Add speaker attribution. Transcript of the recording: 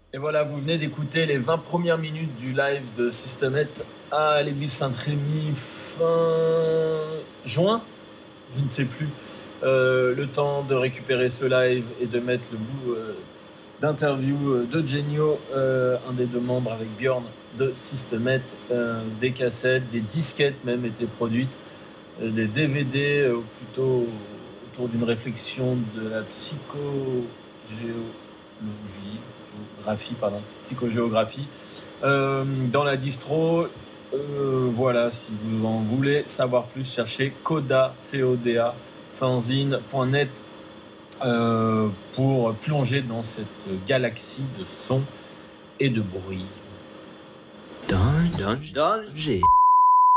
Speaker 1: Et voilà, vous venez d'écouter les 20 premières minutes du live de System 8 à l'église Saint-Rémy fin juin, je ne sais plus. Le temps de récupérer ce live et de mettre le bout d'interview de Genio, un des deux membres avec Björn de System 8. Des cassettes, des disquettes même étaient produites, des DVD plutôt autour d'une réflexion de la psychogéographie dans la distro. Voilà, si vous en voulez savoir plus, cherchez Coda, C-O-D-A, fanzine.net pour plonger dans cette galaxie de sons et de bruit.
Speaker 2: Danger.